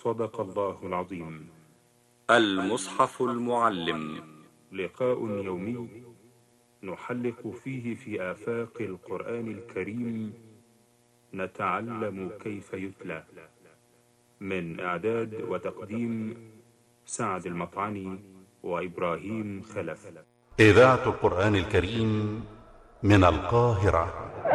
صدق الله العظيم. المصحف المعلم، لقاء يومي نحلق فيه في آفاق القرآن الكريم، نتعلم كيف يتلى. من إعداد وتقديم سعد المطعني وإبراهيم خلف. إذاعة القرآن الكريم من القاهرة.